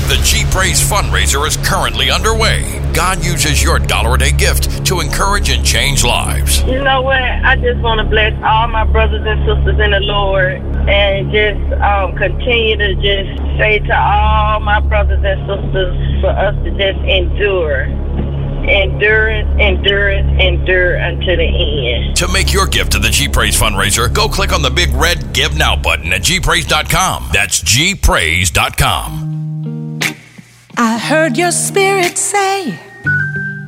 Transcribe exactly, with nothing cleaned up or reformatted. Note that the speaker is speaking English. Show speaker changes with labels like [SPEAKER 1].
[SPEAKER 1] The G Praise fundraiser is currently underway. God uses your dollar a day gift to encourage and change lives.
[SPEAKER 2] You know what? I just want to bless all my brothers and sisters in the Lord and just um, continue to just say to all my brothers and sisters for us to just endure. Endure it, endure it, endure until the end.
[SPEAKER 1] To make your gift to the G Praise fundraiser, go click on the big red Give Now button at g praise dot com. That's g praise dot com.
[SPEAKER 3] I heard your spirit say